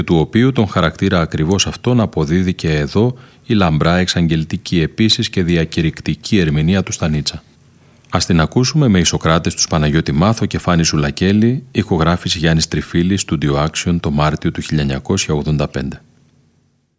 του οποίου τον χαρακτήρα ακριβώς αυτόν αποδίδει και εδώ η λαμπρά εξαγγελτική επίσης και διακηρυκτική ερμηνεία του Στανίτσα. Ας την ακούσουμε με Ισοκράτες τους Παναγιώτη Μάθο και Φάνη Σουλακέλη, ηχογράφηση Γιάννης Τριφίλης, Studio Action το Μάρτιο του 1985.